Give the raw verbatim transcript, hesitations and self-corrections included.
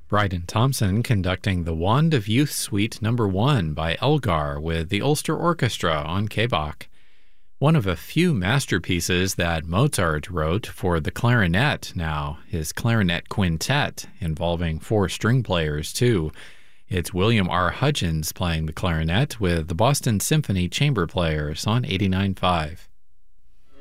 Bryden Thompson conducting the Wand of Youth Suite Number one by Elgar with the Ulster Orchestra on K B O C. One of a few masterpieces that Mozart wrote for the clarinet now, his clarinet quintet, involving four string players too. It's William R. Hudgens playing the clarinet with the Boston Symphony Chamber Players on eighty-nine point five.